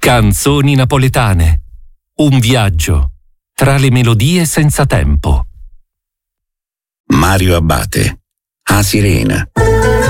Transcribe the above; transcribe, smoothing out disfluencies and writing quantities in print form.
Canzoni napoletane. Un viaggio tra le melodie senza tempo. Mario Abbate, A Sirena.